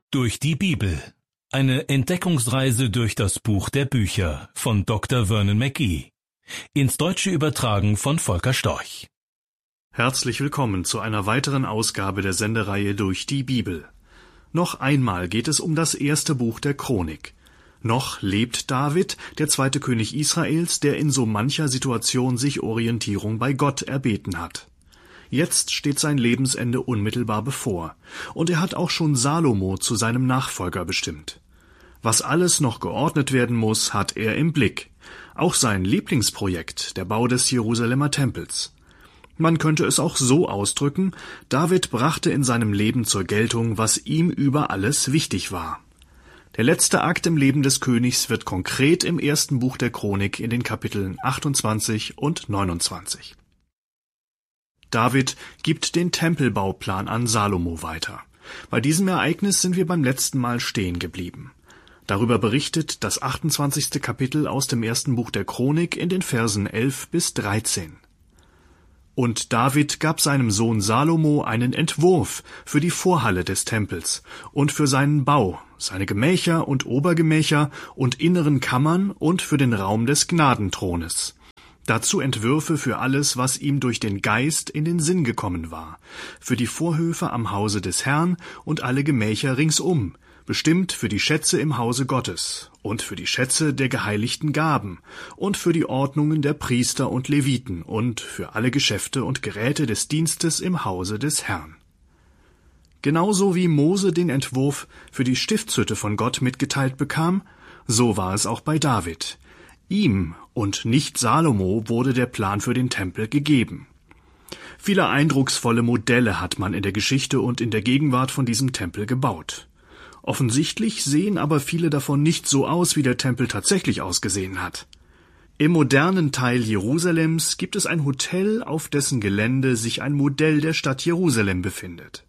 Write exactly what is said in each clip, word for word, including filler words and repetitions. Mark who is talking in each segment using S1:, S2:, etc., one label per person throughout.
S1: Durch die Bibel. Eine Entdeckungsreise durch das Buch der Bücher von Doktor Vernon McGee. Ins Deutsche übertragen von Volker Storch.
S2: Herzlich willkommen zu einer weiteren Ausgabe der Sendereihe Durch die Bibel. Noch einmal geht es um das erste Buch der Chronik. Noch lebt David, der zweite König Israels, der in so mancher Situation sich Orientierung bei Gott erbeten hat. Jetzt steht sein Lebensende unmittelbar bevor, und er hat auch schon Salomo zu seinem Nachfolger bestimmt. Was alles noch geordnet werden muss, hat er im Blick. Auch sein Lieblingsprojekt, der Bau des Jerusalemer Tempels. Man könnte es auch so ausdrücken: David brachte in seinem Leben zur Geltung, was ihm über alles wichtig war. Der letzte Akt im Leben des Königs wird konkret im ersten Buch der Chronik in den Kapiteln achtundzwanzig und neunundzwanzig. David gibt den Tempelbauplan an Salomo weiter. Bei diesem Ereignis sind wir beim letzten Mal stehen geblieben. Darüber berichtet das achtundzwanzigste Kapitel aus dem ersten Buch der Chronik in den Versen elf bis dreizehn. Und David gab seinem Sohn Salomo einen Entwurf für die Vorhalle des Tempels und für seinen Bau, seine Gemächer und Obergemächer und inneren Kammern und für den Raum des Gnadenthrones. Dazu Entwürfe für alles, was ihm durch den Geist in den Sinn gekommen war, für die Vorhöfe am Hause des Herrn und alle Gemächer ringsum, bestimmt für die Schätze im Hause Gottes und für die Schätze der geheiligten Gaben und für die Ordnungen der Priester und Leviten und für alle Geschäfte und Geräte des Dienstes im Hause des Herrn. Genauso wie Mose den Entwurf für die Stiftshütte von Gott mitgeteilt bekam, so war es auch bei David. Ihm und nicht Salomo wurde der Plan für den Tempel gegeben. Viele eindrucksvolle Modelle hat man in der Geschichte und in der Gegenwart von diesem Tempel gebaut. Offensichtlich sehen aber viele davon nicht so aus, wie der Tempel tatsächlich ausgesehen hat. Im modernen Teil Jerusalems gibt es ein Hotel, auf dessen Gelände sich ein Modell der Stadt Jerusalem befindet.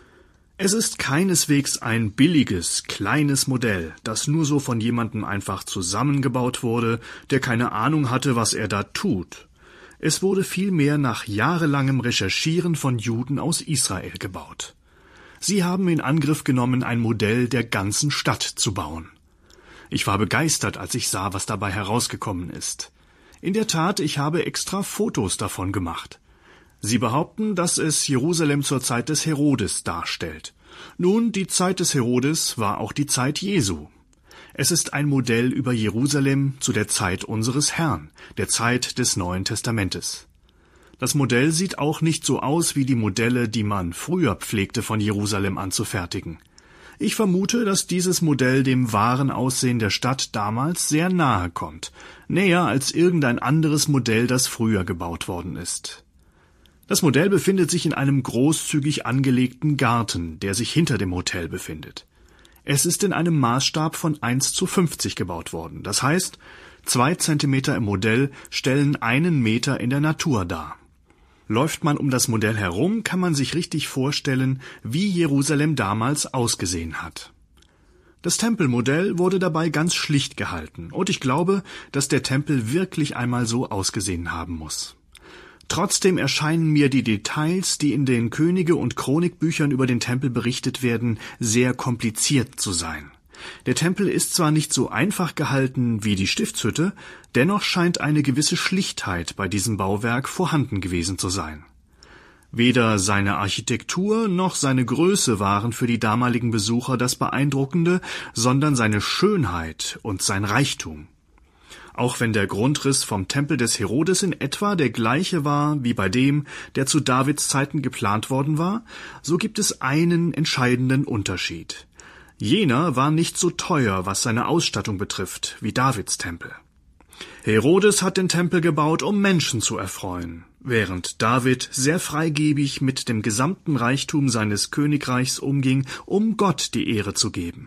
S2: Es ist keineswegs ein billiges, kleines Modell, das nur so von jemandem einfach zusammengebaut wurde, der keine Ahnung hatte, was er da tut. Es wurde vielmehr nach jahrelangem Recherchieren von Juden aus Israel gebaut. Sie haben in Angriff genommen, ein Modell der ganzen Stadt zu bauen. Ich war begeistert, als ich sah, was dabei herausgekommen ist. In der Tat, ich habe extra Fotos davon gemacht. Sie behaupten, dass es Jerusalem zur Zeit des Herodes darstellt. Nun, die Zeit des Herodes war auch die Zeit Jesu. Es ist ein Modell über Jerusalem zu der Zeit unseres Herrn, der Zeit des Neuen Testamentes. Das Modell sieht auch nicht so aus wie die Modelle, die man früher pflegte, von Jerusalem anzufertigen. Ich vermute, dass dieses Modell dem wahren Aussehen der Stadt damals sehr nahe kommt, näher als irgendein anderes Modell, das früher gebaut worden ist. Das Modell befindet sich in einem großzügig angelegten Garten, der sich hinter dem Hotel befindet. Es ist in einem Maßstab von eins zu fünfzig gebaut worden. Das heißt, zwei Zentimeter im Modell stellen einen Meter in der Natur dar. Läuft man um das Modell herum, kann man sich richtig vorstellen, wie Jerusalem damals ausgesehen hat. Das Tempelmodell wurde dabei ganz schlicht gehalten, und ich glaube, dass der Tempel wirklich einmal so ausgesehen haben muss. Trotzdem erscheinen mir die Details, die in den Könige- und Chronikbüchern über den Tempel berichtet werden, sehr kompliziert zu sein. Der Tempel ist zwar nicht so einfach gehalten wie die Stiftshütte, dennoch scheint eine gewisse Schlichtheit bei diesem Bauwerk vorhanden gewesen zu sein. Weder seine Architektur noch seine Größe waren für die damaligen Besucher das Beeindruckende, sondern seine Schönheit und sein Reichtum. Auch wenn der Grundriss vom Tempel des Herodes in etwa der gleiche war wie bei dem, der zu Davids Zeiten geplant worden war, so gibt es einen entscheidenden Unterschied. Jener war nicht so teuer, was seine Ausstattung betrifft, wie Davids Tempel. Herodes hat den Tempel gebaut, um Menschen zu erfreuen, während David sehr freigebig mit dem gesamten Reichtum seines Königreichs umging, um Gott die Ehre zu geben.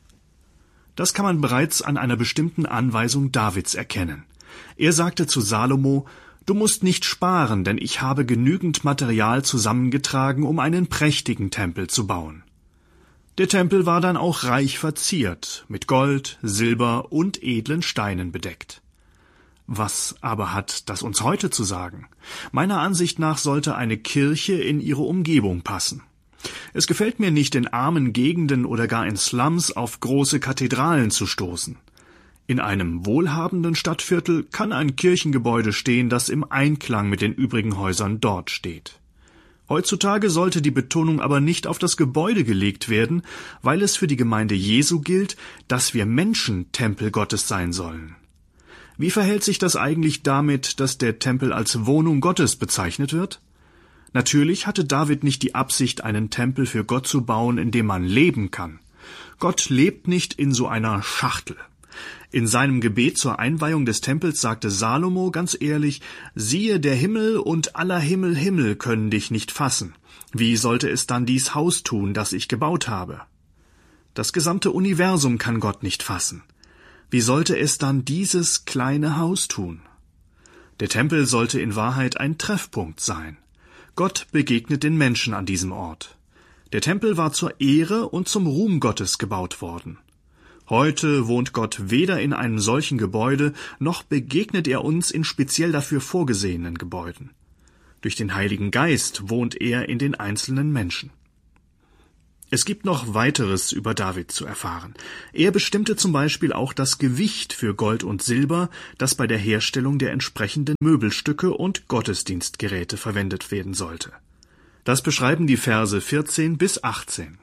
S2: Das kann man bereits an einer bestimmten Anweisung Davids erkennen. Er sagte zu Salomo: »Du musst nicht sparen, denn ich habe genügend Material zusammengetragen, um einen prächtigen Tempel zu bauen.« Der Tempel war dann auch reich verziert, mit Gold, Silber und edlen Steinen bedeckt. Was aber hat das uns heute zu sagen? Meiner Ansicht nach sollte eine Kirche in ihre Umgebung passen. Es gefällt mir nicht, in armen Gegenden oder gar in Slums auf große Kathedralen zu stoßen. In einem wohlhabenden Stadtviertel kann ein Kirchengebäude stehen, das im Einklang mit den übrigen Häusern dort steht. Heutzutage sollte die Betonung aber nicht auf das Gebäude gelegt werden, weil es für die Gemeinde Jesu gilt, dass wir Menschen Tempel Gottes sein sollen. Wie verhält sich das eigentlich damit, dass der Tempel als Wohnung Gottes bezeichnet wird? Natürlich hatte David nicht die Absicht, einen Tempel für Gott zu bauen, in dem man leben kann. Gott lebt nicht in so einer Schachtel. In seinem Gebet zur Einweihung des Tempels sagte Salomo ganz ehrlich: »Siehe, der Himmel und aller Himmel Himmel können dich nicht fassen. Wie sollte es dann dies Haus tun, das ich gebaut habe?« Das gesamte Universum kann Gott nicht fassen. Wie sollte es dann dieses kleine Haus tun? Der Tempel sollte in Wahrheit ein Treffpunkt sein. Gott begegnet den Menschen an diesem Ort. Der Tempel war zur Ehre und zum Ruhm Gottes gebaut worden. Heute wohnt Gott weder in einem solchen Gebäude, noch begegnet er uns in speziell dafür vorgesehenen Gebäuden. Durch den Heiligen Geist wohnt er in den einzelnen Menschen. Es gibt noch weiteres über David zu erfahren. Er bestimmte zum Beispiel auch das Gewicht für Gold und Silber, das bei der Herstellung der entsprechenden Möbelstücke und Gottesdienstgeräte verwendet werden sollte. Das beschreiben die Verse vierzehn bis achtzehn.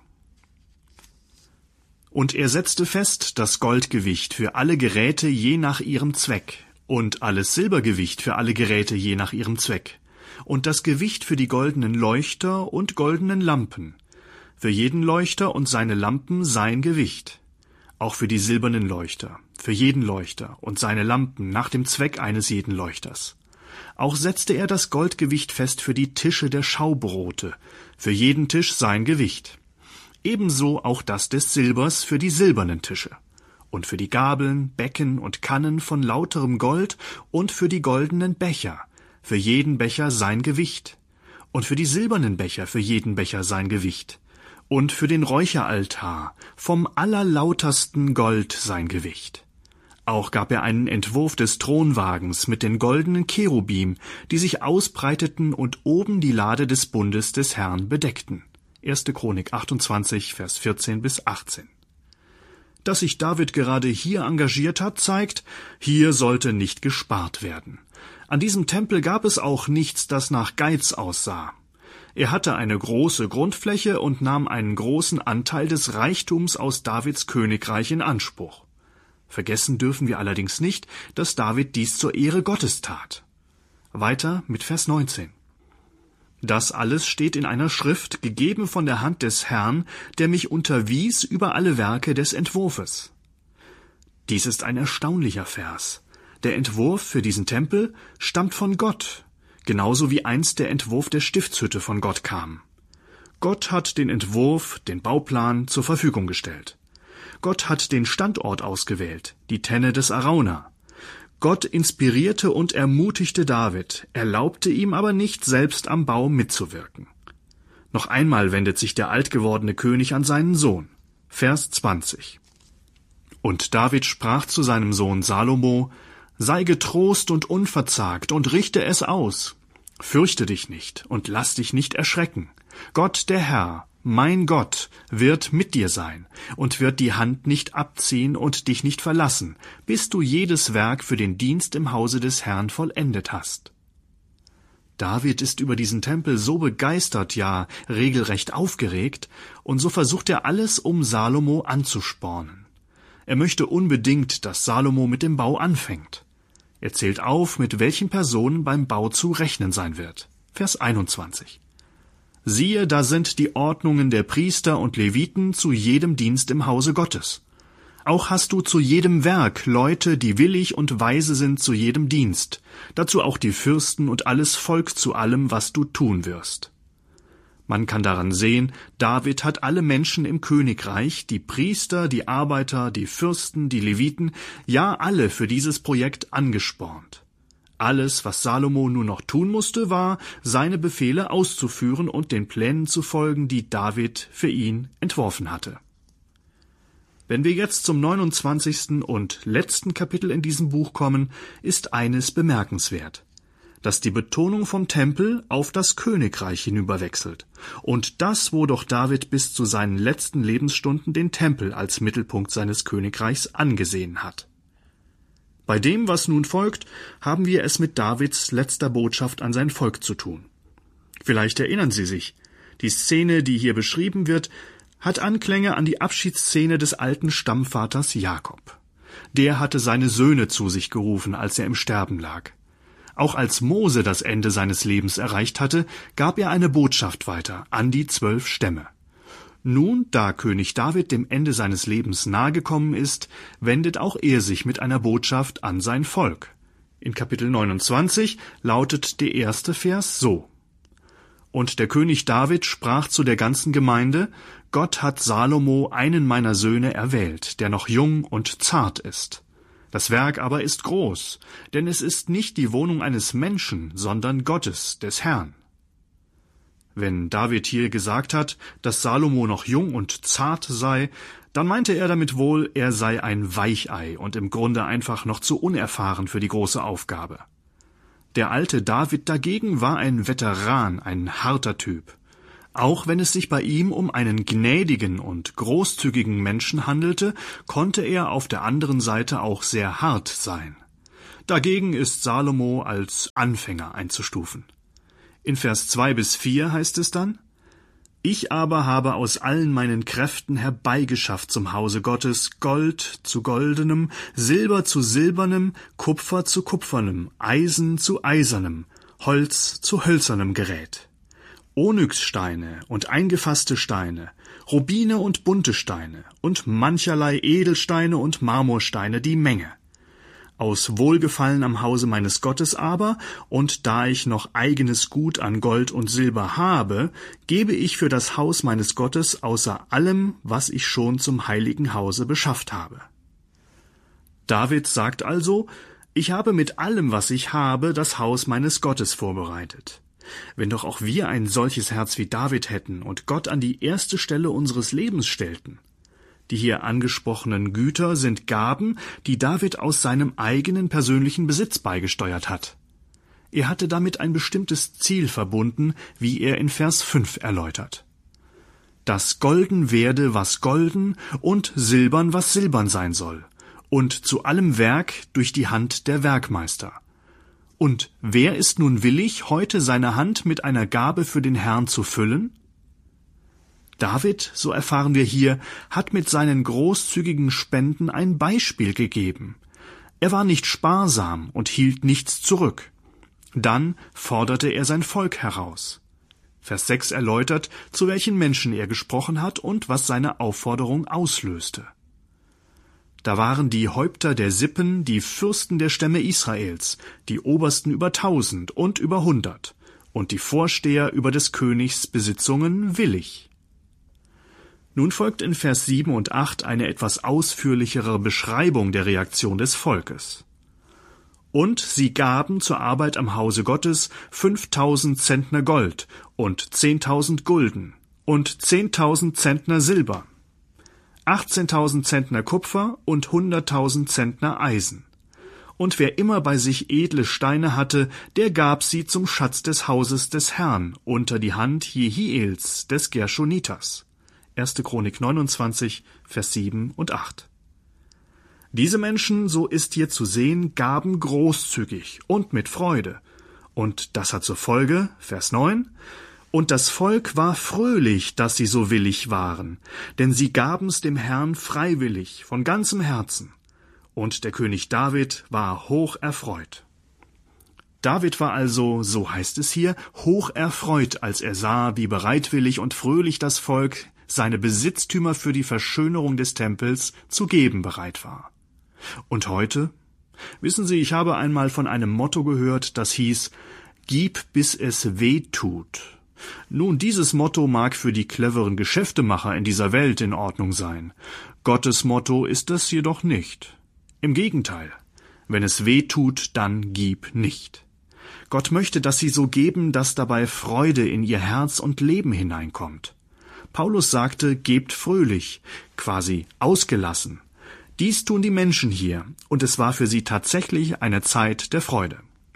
S2: Und er setzte fest das Goldgewicht für alle Geräte je nach ihrem Zweck und alles Silbergewicht für alle Geräte je nach ihrem Zweck und das Gewicht für die goldenen Leuchter und goldenen Lampen, für jeden Leuchter und seine Lampen sein Gewicht, auch für die silbernen Leuchter, für jeden Leuchter und seine Lampen nach dem Zweck eines jeden Leuchters. Auch setzte er das Goldgewicht fest für die Tische der Schaubrote, für jeden Tisch sein Gewicht. Ebenso auch das des Silbers für die silbernen Tische und für die Gabeln, Becken und Kannen von lauterem Gold und für die goldenen Becher, für jeden Becher sein Gewicht und für die silbernen Becher für jeden Becher sein Gewicht und für den Räucheraltar vom allerlautersten Gold sein Gewicht. Auch gab er einen Entwurf des Thronwagens mit den goldenen Cherubim, die sich ausbreiteten und oben die Lade des Bundes des Herrn bedeckten. erste Chronik achtundzwanzig, Vers vierzehn bis achtzehn. Dass sich David gerade hier engagiert hat, zeigt, hier sollte nicht gespart werden. An diesem Tempel gab es auch nichts, das nach Geiz aussah. Er hatte eine große Grundfläche und nahm einen großen Anteil des Reichtums aus Davids Königreich in Anspruch. Vergessen dürfen wir allerdings nicht, dass David dies zur Ehre Gottes tat. Weiter mit Vers neunzehn. Das alles steht in einer Schrift, gegeben von der Hand des Herrn, der mich unterwies über alle Werke des Entwurfes. Dies ist ein erstaunlicher Vers. Der Entwurf für diesen Tempel stammt von Gott, genauso wie einst der Entwurf der Stiftshütte von Gott kam. Gott hat den Entwurf, den Bauplan zur Verfügung gestellt. Gott hat den Standort ausgewählt, die Tenne des Arauna. Gott inspirierte und ermutigte David, erlaubte ihm aber nicht, selbst am Bau mitzuwirken. Noch einmal wendet sich der altgewordene König an seinen Sohn. Vers zwanzig. Und David sprach zu seinem Sohn Salomo: Sei getrost und unverzagt und richte es aus. Fürchte dich nicht und lass dich nicht erschrecken. Gott, der Herr, mein Gott, wird mit dir sein und wird die Hand nicht abziehen und dich nicht verlassen, bis du jedes Werk für den Dienst im Hause des Herrn vollendet hast. David ist über diesen Tempel so begeistert, ja regelrecht aufgeregt, und so versucht er alles, um Salomo anzuspornen. Er möchte unbedingt, dass Salomo mit dem Bau anfängt. Er zählt auf, mit welchen Personen beim Bau zu rechnen sein wird. Vers einundzwanzig. Siehe, da sind die Ordnungen der Priester und Leviten zu jedem Dienst im Hause Gottes. Auch hast du zu jedem Werk Leute, die willig und weise sind zu jedem Dienst, dazu auch die Fürsten und alles Volk zu allem, was du tun wirst. Man kann daran sehen, David hat alle Menschen im Königreich, die Priester, die Arbeiter, die Fürsten, die Leviten, ja alle für dieses Projekt angespornt. Alles, was Salomo nur noch tun musste, war, seine Befehle auszuführen und den Plänen zu folgen, die David für ihn entworfen hatte. Wenn wir jetzt zum neunundzwanzigsten und letzten Kapitel in diesem Buch kommen, ist eines bemerkenswert. dass die Betonung vom Tempel auf das Königreich hinüberwechselt. Und das, wo doch David bis zu seinen letzten Lebensstunden den Tempel als Mittelpunkt seines Königreichs angesehen hat. Bei dem, was nun folgt, haben wir es mit Davids letzter Botschaft an sein Volk zu tun. Vielleicht erinnern Sie sich, die Szene, die hier beschrieben wird, hat Anklänge an die Abschiedsszene des alten Stammvaters Jakob. Der hatte seine Söhne zu sich gerufen, als er im Sterben lag. Auch als Mose das Ende seines Lebens erreicht hatte, gab er eine Botschaft weiter an die zwölf Stämme. Nun, da König David dem Ende seines Lebens nahegekommen ist, wendet auch er sich mit einer Botschaft an sein Volk. In Kapitel neunundzwanzig lautet der erste Vers so: Und der König David sprach zu der ganzen Gemeinde: Gott hat Salomo, einen meiner Söhne, erwählt, der noch jung und zart ist. Das Werk aber ist groß, denn es ist nicht die Wohnung eines Menschen, sondern Gottes, des Herrn. Wenn David hier gesagt hat, dass Salomo noch jung und zart sei, dann meinte er damit wohl, er sei ein Weichei und im Grunde einfach noch zu unerfahren für die große Aufgabe. Der alte David dagegen war ein Veteran, ein harter Typ. Auch wenn es sich bei ihm um einen gnädigen und großzügigen Menschen handelte, konnte er auf der anderen Seite auch sehr hart sein. Dagegen ist Salomo als Anfänger einzustufen. In Vers zwei bis vier heißt es dann: Ich aber habe aus allen meinen Kräften herbeigeschafft zum Hause Gottes Gold zu goldenem, Silber zu silbernem, Kupfer zu kupfernem, Eisen zu eisernem, Holz zu hölzernem Gerät. Onyxsteine und eingefasste Steine, Rubine und bunte Steine und mancherlei Edelsteine und Marmorsteine die Menge. Aus Wohlgefallen am Hause meines Gottes aber, und da ich noch eigenes Gut an Gold und Silber habe, gebe ich für das Haus meines Gottes außer allem, was ich schon zum heiligen Hause beschafft habe. David sagt also: Ich habe mit allem, was ich habe, das Haus meines Gottes vorbereitet. Wenn doch auch wir ein solches Herz wie David hätten und Gott an die erste Stelle unseres Lebens stellten. Die hier angesprochenen Güter sind Gaben, die David aus seinem eigenen persönlichen Besitz beigesteuert hat. Er hatte damit ein bestimmtes Ziel verbunden, wie er in Vers fünf erläutert. Dass golden werde, was golden, und silbern, was silbern sein soll, und zu allem Werk durch die Hand der Werkmeister. Und wer ist nun willig, heute seine Hand mit einer Gabe für den Herrn zu füllen? David, so erfahren wir hier, hat mit seinen großzügigen Spenden ein Beispiel gegeben. Er war nicht sparsam und hielt nichts zurück. Dann forderte er sein Volk heraus. Vers sechs erläutert, zu welchen Menschen er gesprochen hat und was seine Aufforderung auslöste. Da waren die Häupter der Sippen, die Fürsten der Stämme Israels, die Obersten über tausend und über hundert und die Vorsteher über des Königs Besitzungen willig. Nun folgt in Vers sieben und acht eine etwas ausführlichere Beschreibung der Reaktion des Volkes. Und sie gaben zur Arbeit am Hause Gottes fünftausend Zentner Gold und zehntausend Gulden und zehntausend Zentner Silber, achtzehntausend Zentner Kupfer und hunderttausend Zentner Eisen. Und wer immer bei sich edle Steine hatte, der gab sie zum Schatz des Hauses des Herrn unter die Hand Jehiels des Gershonitas. erste Chronik neunundzwanzig, Vers sieben und acht. Diese Menschen, so ist hier zu sehen, gaben großzügig und mit Freude. Und das hat zur Folge, Vers neun, und das Volk war fröhlich, dass sie so willig waren, denn sie gaben's dem Herrn freiwillig, von ganzem Herzen. Und der König David war hoch erfreut. David war also, so heißt es hier, hoch erfreut, als er sah, wie bereitwillig und fröhlich das Volk seine Besitztümer für die Verschönerung des Tempels zu geben bereit war. Und heute? Wissen Sie, ich habe einmal von einem Motto gehört, das hieß: Gib, bis es weh tut. Nun, dieses Motto mag für die cleveren Geschäftemacher in dieser Welt in Ordnung sein. Gottes Motto ist es jedoch nicht. Im Gegenteil, wenn es weh tut, dann gib nicht. Gott möchte, dass sie so geben, dass dabei Freude in ihr Herz und Leben hineinkommt. Paulus sagte, gebt fröhlich, quasi ausgelassen. Dies tun die Menschen hier, und es war für sie tatsächlich eine Zeit der Freude.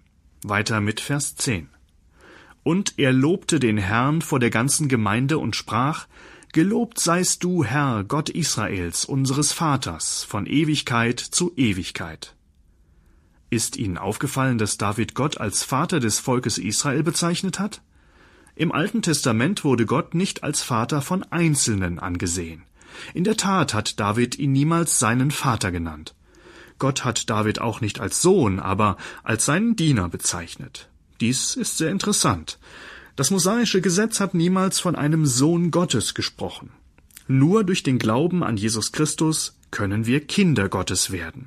S2: Weiter mit Vers zehn. Und er lobte den Herrn vor der ganzen Gemeinde und sprach: Gelobt seist du, Herr, Gott Israels, unseres Vaters, von Ewigkeit zu Ewigkeit. Ist Ihnen aufgefallen, dass David Gott als Vater des Volkes Israel bezeichnet hat? Im Alten Testament wurde Gott nicht als Vater von Einzelnen angesehen. In der Tat hat David ihn niemals seinen Vater genannt. Gott hat David auch nicht als Sohn, aber als seinen Diener bezeichnet. Dies ist sehr interessant. Das mosaische Gesetz hat niemals von einem Sohn Gottes gesprochen. Nur durch den Glauben an Jesus Christus können wir Kinder Gottes werden.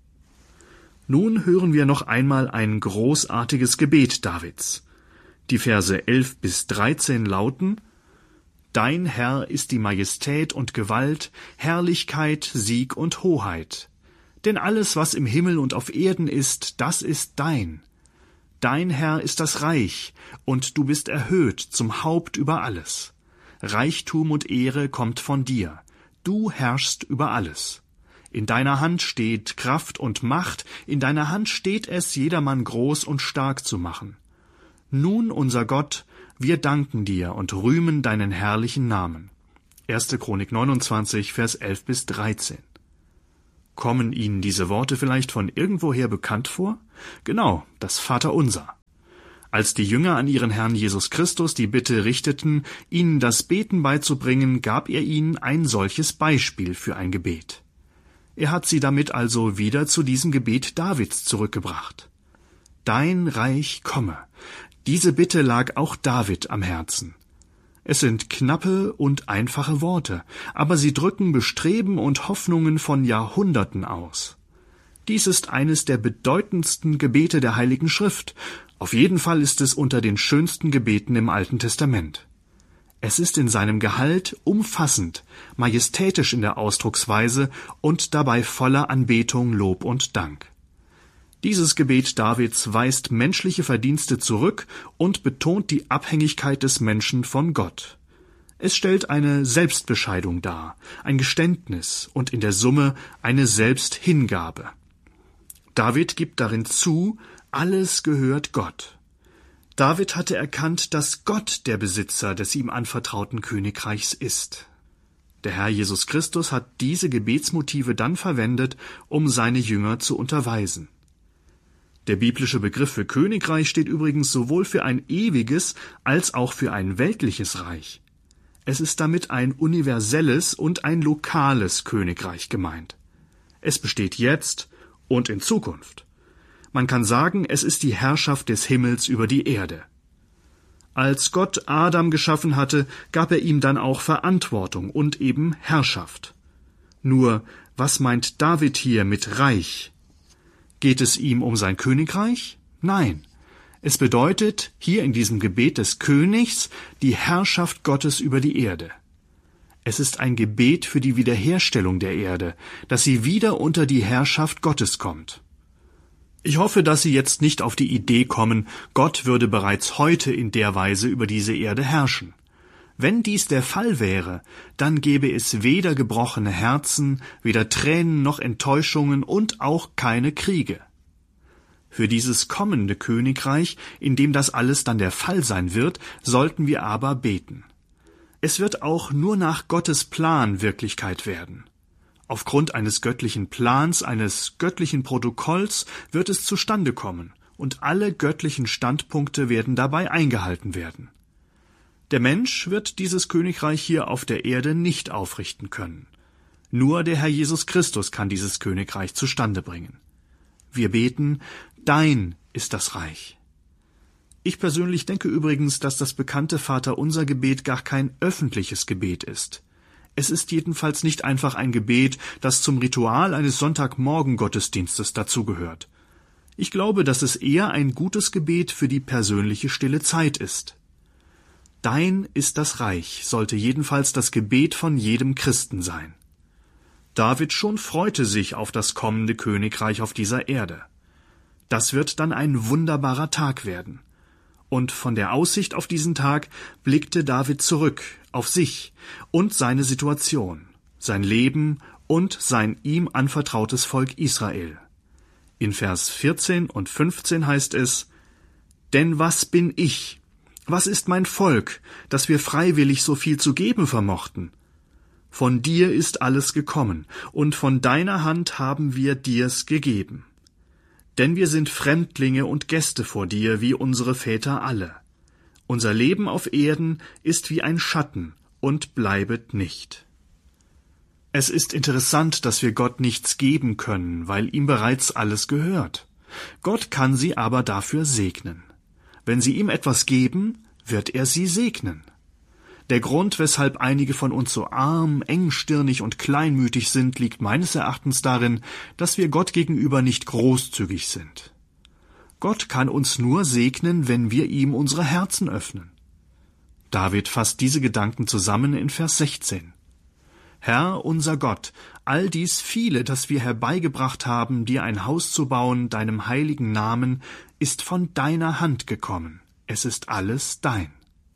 S2: Nun hören wir noch einmal ein großartiges Gebet Davids. Die Verse elf bis dreizehn lauten: Dein Herr ist die Majestät und Gewalt, Herrlichkeit, Sieg und Hoheit. Denn alles, was im Himmel und auf Erden ist, das ist dein. Dein Herr ist das Reich, und du bist erhöht zum Haupt über alles. Reichtum und Ehre kommt von dir. Du herrschst über alles. In deiner Hand steht Kraft und Macht, in deiner Hand steht es, jedermann groß und stark zu machen. Nun, unser Gott, wir danken dir und rühmen deinen herrlichen Namen. erste Chronik neunundzwanzig, Vers elf bis dreizehn. Kommen Ihnen diese Worte vielleicht von irgendwoher bekannt vor? Genau, das Vaterunser. Als die Jünger an ihren Herrn Jesus Christus die Bitte richteten, ihnen das Beten beizubringen, gab er ihnen ein solches Beispiel für ein Gebet. Er hat sie damit also wieder zu diesem Gebet Davids zurückgebracht. Dein Reich komme. Diese Bitte lag auch David am Herzen. Es sind knappe und einfache Worte, aber sie drücken Bestreben und Hoffnungen von Jahrhunderten aus. Dies ist eines der bedeutendsten Gebete der Heiligen Schrift. Auf jeden Fall ist es unter den schönsten Gebeten im Alten Testament. Es ist in seinem Gehalt umfassend, majestätisch in der Ausdrucksweise und dabei voller Anbetung, Lob und Dank. Dieses Gebet Davids weist menschliche Verdienste zurück und betont die Abhängigkeit des Menschen von Gott. Es stellt eine Selbstbescheidung dar, ein Geständnis und in der Summe eine Selbsthingabe. David gibt darin zu, alles gehört Gott. David hatte erkannt, dass Gott der Besitzer des ihm anvertrauten Königreichs ist. Der Herr Jesus Christus hat diese Gebetsmotive dann verwendet, um seine Jünger zu unterweisen. Der biblische Begriff für Königreich steht übrigens sowohl für ein ewiges als auch für ein weltliches Reich. Es ist damit ein universelles und ein lokales Königreich gemeint. Es besteht jetzt und in Zukunft. Man kann sagen, es ist die Herrschaft des Himmels über die Erde. Als Gott Adam geschaffen hatte, gab er ihm dann auch Verantwortung und eben Herrschaft. Nur, was meint David hier mit Reich? Geht es ihm um sein Königreich? Nein. Es bedeutet hier in diesem Gebet des Königs die Herrschaft Gottes über die Erde. Es ist ein Gebet für die Wiederherstellung der Erde, dass sie wieder unter die Herrschaft Gottes kommt. Ich hoffe, dass Sie jetzt nicht auf die Idee kommen, Gott würde bereits heute in der Weise über diese Erde herrschen. Wenn dies der Fall wäre, dann gäbe es weder gebrochene Herzen, weder Tränen noch Enttäuschungen und auch keine Kriege. Für dieses kommende Königreich, in dem das alles dann der Fall sein wird, sollten wir aber beten. Es wird auch nur nach Gottes Plan Wirklichkeit werden. Aufgrund eines göttlichen Plans, eines göttlichen Protokolls wird es zustande kommen, und alle göttlichen Standpunkte werden dabei eingehalten werden. Der Mensch wird dieses Königreich hier auf der Erde nicht aufrichten können. Nur der Herr Jesus Christus kann dieses Königreich zustande bringen. Wir beten, dein ist das Reich. Ich persönlich denke übrigens, dass das bekannte Vaterunser-Gebet gar kein öffentliches Gebet ist. Es ist jedenfalls nicht einfach ein Gebet, das zum Ritual eines Sonntagmorgen-Gottesdienstes dazugehört. Ich glaube, dass es eher ein gutes Gebet für die persönliche stille Zeit ist. Dein ist das Reich sollte jedenfalls das Gebet von jedem Christen sein. David schon freute sich auf das kommende Königreich auf dieser Erde. Das wird dann ein wunderbarer Tag werden. Und von der Aussicht auf diesen Tag blickte David zurück auf sich und seine Situation, sein Leben und sein ihm anvertrautes Volk Israel. In Vers vierzehn und fünfzehn heißt es: Denn was bin ich? Was ist mein Volk, dass wir freiwillig so viel zu geben vermochten? Von dir ist alles gekommen, und von deiner Hand haben wir dir's gegeben. Denn wir sind Fremdlinge und Gäste vor dir, wie unsere Väter alle. Unser Leben auf Erden ist wie ein Schatten und bleibet nicht. Es ist interessant, dass wir Gott nichts geben können, weil ihm bereits alles gehört. Gott kann sie aber dafür segnen. Wenn sie ihm etwas geben, wird er sie segnen. Der Grund, weshalb einige von uns so arm, engstirnig und kleinmütig sind, liegt meines Erachtens darin, dass wir Gott gegenüber nicht großzügig sind. Gott kann uns nur segnen, wenn wir ihm unsere Herzen öffnen. David fasst diese Gedanken zusammen in Vers sechzehn. Herr, unser Gott, all dies viele, das wir herbeigebracht haben, dir ein Haus zu bauen, deinem heiligen Namen, ist von deiner Hand gekommen. Es ist alles dein.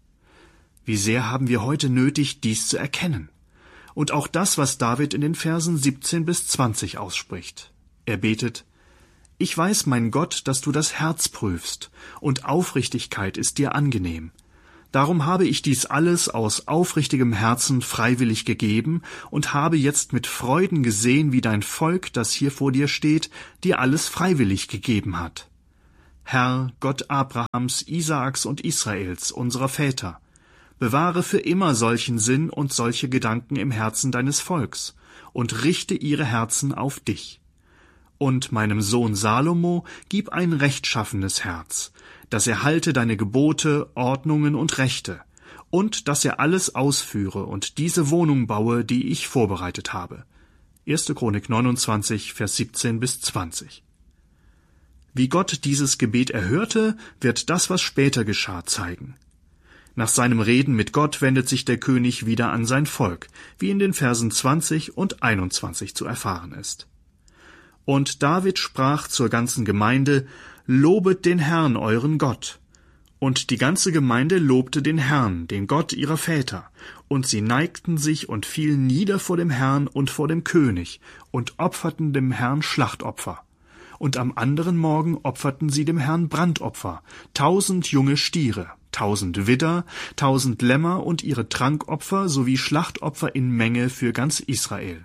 S2: Wie sehr haben wir heute nötig, dies zu erkennen. Und auch das, was David in den Versen siebzehn bis zwanzig ausspricht. Er betet, Ich weiß, mein Gott, dass du das Herz prüfst, und Aufrichtigkeit ist dir angenehm. Darum habe ich dies alles aus aufrichtigem Herzen freiwillig gegeben und habe jetzt mit Freuden gesehen, wie dein Volk, das hier vor dir steht, dir alles freiwillig gegeben hat. Herr, Gott Abrahams, Isaaks und Israels, unserer Väter, bewahre für immer solchen Sinn und solche Gedanken im Herzen deines Volks und richte ihre Herzen auf dich. Und meinem Sohn Salomo gib ein rechtschaffenes Herz, dass er halte deine Gebote, Ordnungen und Rechte, und dass er alles ausführe und diese Wohnung baue, die ich vorbereitet habe. erste Chronik neunundzwanzig, Vers siebzehn bis zwanzig. Wie Gott dieses Gebet erhörte, wird das, was später geschah, zeigen. Nach seinem Reden mit Gott wendet sich der König wieder an sein Volk, wie in den Versen zwanzig und einundzwanzig zu erfahren ist. Und David sprach zur ganzen Gemeinde, Lobet den Herrn, euren Gott. Und die ganze Gemeinde lobte den Herrn, den Gott ihrer Väter, und sie neigten sich und fielen nieder vor dem Herrn und vor dem König und opferten dem Herrn Schlachtopfer. Und am anderen Morgen opferten sie dem Herrn Brandopfer, tausend junge Stiere, tausend Widder, tausend Lämmer und ihre Trankopfer sowie Schlachtopfer in Menge für ganz Israel.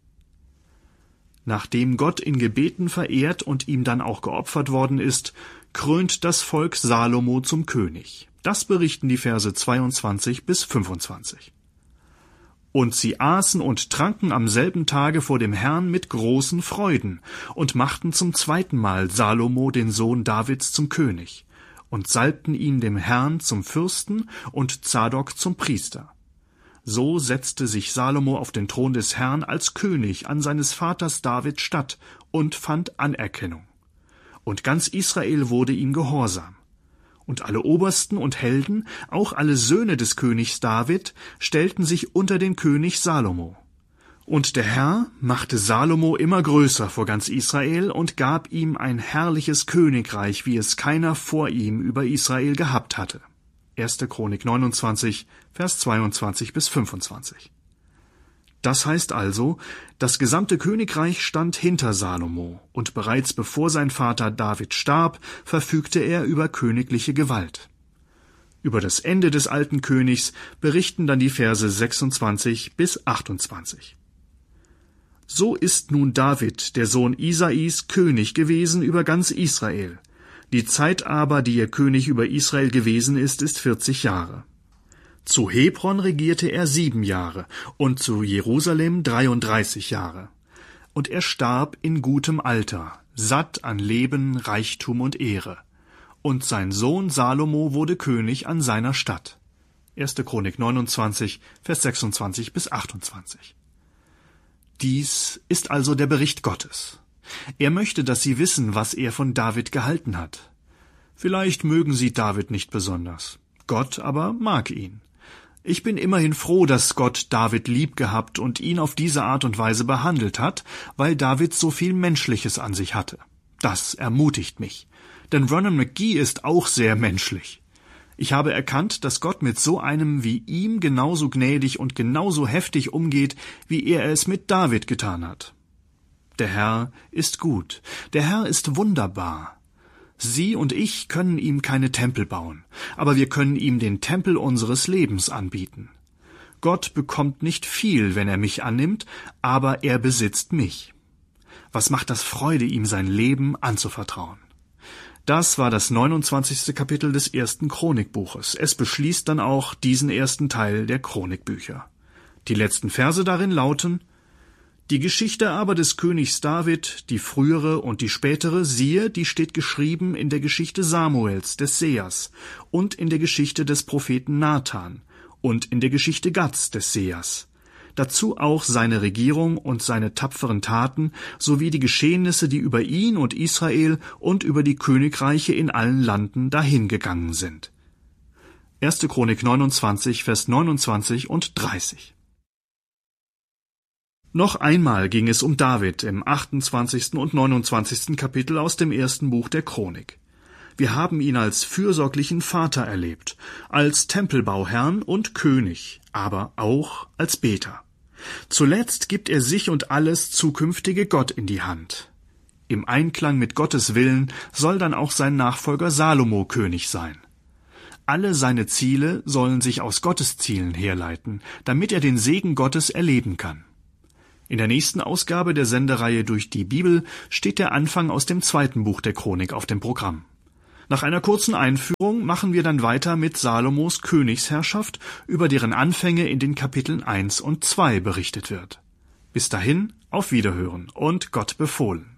S2: Nachdem Gott in Gebeten verehrt und ihm dann auch geopfert worden ist, krönt das Volk Salomo zum König. Das berichten die Verse zweiundzwanzig bis fünfundzwanzig. Und sie aßen und tranken am selben Tage vor dem Herrn mit großen Freuden und machten zum zweiten Mal Salomo, den Sohn Davids, zum König und salbten ihn dem Herrn zum Fürsten und Zadok zum Priester. So setzte sich Salomo auf den Thron des Herrn als König an seines Vaters David statt und fand Anerkennung. Und ganz Israel wurde ihm gehorsam. Und alle Obersten und Helden, auch alle Söhne des Königs David, stellten sich unter den König Salomo. Und der Herr machte Salomo immer größer vor ganz Israel und gab ihm ein herrliches Königreich, wie es keiner vor ihm über Israel gehabt hatte. erste Chronik neunundzwanzig, Vers zweiundzwanzig bis fünfundzwanzig. Das heißt also, das gesamte Königreich stand hinter Salomo, und bereits bevor sein Vater David starb, verfügte er über königliche Gewalt. Über das Ende des alten Königs berichten dann die Verse sechsundzwanzig bis achtundzwanzig. So ist nun David, der Sohn Isais, König gewesen über ganz Israel. Die Zeit aber, die er König über Israel gewesen ist, ist vierzig Jahre. Zu Hebron regierte er sieben Jahre und zu Jerusalem dreiunddreißig Jahre. Und er starb in gutem Alter, satt an Leben, Reichtum und Ehre. Und sein Sohn Salomo wurde König an seiner Stadt. erste Chronik neunundzwanzig, Vers sechsundzwanzig bis achtundzwanzig. Dies ist also der Bericht Gottes. Er möchte, dass sie wissen, was er von David gehalten hat. Vielleicht mögen sie David nicht besonders. Gott aber mag ihn. Ich bin immerhin froh, dass Gott David lieb gehabt und ihn auf diese Art und Weise behandelt hat, weil David so viel Menschliches an sich hatte. Das ermutigt mich. Denn Vernon McGee ist auch sehr menschlich. Ich habe erkannt, dass Gott mit so einem wie ihm genauso gnädig und genauso heftig umgeht, wie er es mit David getan hat. Der Herr ist gut, der Herr ist wunderbar. Sie und ich können ihm keine Tempel bauen, aber wir können ihm den Tempel unseres Lebens anbieten. Gott bekommt nicht viel, wenn er mich annimmt, aber er besitzt mich. Was macht das Freude, ihm sein Leben anzuvertrauen? Das war das neunundzwanzigste Kapitel des ersten Chronikbuches. Es beschließt dann auch diesen ersten Teil der Chronikbücher. Die letzten Verse darin lauten: Die Geschichte aber des Königs David, die frühere und die spätere, siehe, die steht geschrieben in der Geschichte Samuels, des Sehers, und in der Geschichte des Propheten Nathan, und in der Geschichte Gads, des Sehers. Dazu auch seine Regierung und seine tapferen Taten, sowie die Geschehnisse, die über ihn und Israel und über die Königreiche in allen Landen dahingegangen sind. erste Chronik neunundzwanzig, Vers neunundzwanzig und dreißig. Noch einmal ging es um David im achtundzwanzigsten und neunundzwanzigsten Kapitel aus dem ersten Buch der Chronik. Wir haben ihn als fürsorglichen Vater erlebt, als Tempelbauherrn und König, aber auch als Beter. Zuletzt gibt er sich und alles zukünftige Gott in die Hand. Im Einklang mit Gottes Willen soll dann auch sein Nachfolger Salomo König sein. Alle seine Ziele sollen sich aus Gottes Zielen herleiten, damit er den Segen Gottes erleben kann. In der nächsten Ausgabe der Sendereihe Durch die Bibel steht der Anfang aus dem zweiten Buch der Chronik auf dem Programm. Nach einer kurzen Einführung machen wir dann weiter mit Salomos Königsherrschaft, über deren Anfänge in den Kapiteln eins und zwei berichtet wird. Bis dahin, auf Wiederhören und Gott befohlen.